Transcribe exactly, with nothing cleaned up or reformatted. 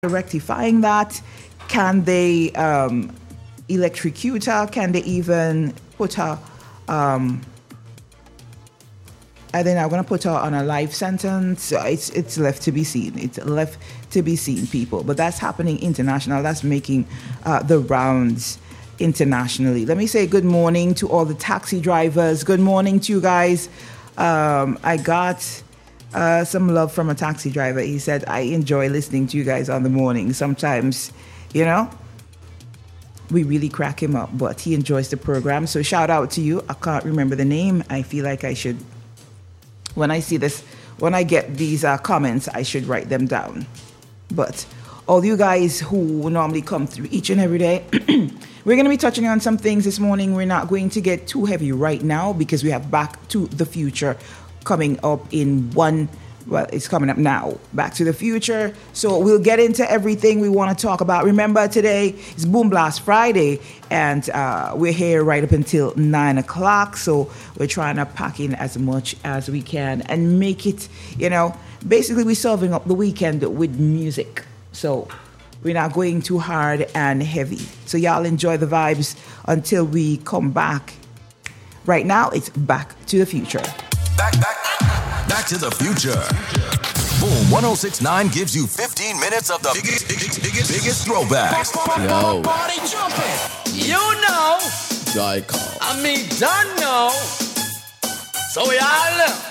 rectifying that? Can they um, electrocute her? Can they even put her? Um, I think I'm going to put her on a life sentence. It's it's left to be seen. It's left to be seen, people. But that's happening international. That's making uh, the rounds internationally. Let me say good morning to all the taxi drivers. Good morning to you guys. Um, I got uh, some love from a taxi driver. He said, I enjoy listening to you guys on the morning. Sometimes, you know, we really crack him up, but he enjoys the program. So shout out to you. I can't remember the name. I feel like I should, when I see this, when I get these uh, comments, I should write them down. But all you guys who normally come through each and every day, we're going to be touching on some things this morning. We're not going to get too heavy right now because we have Back to the Future coming up in one, well, it's coming up now, Back to the Future. So we'll get into everything we want to talk about. Remember, today is Boom Blast Friday, and uh, we're here right up until nine o'clock. So we're trying to pack in as much as we can and make it, you know, basically we're serving up the weekend with music. So we're not going too hard and heavy. So y'all enjoy the vibes until we come back. Right now, it's Back to the Future. Back, back, back to the future. Boom one oh six point nine gives you fifteen minutes of the biggest, biggest, biggest, biggest throwbacks. Yo. Party jumping. You know. Jai call. I mean, done know. So we all know.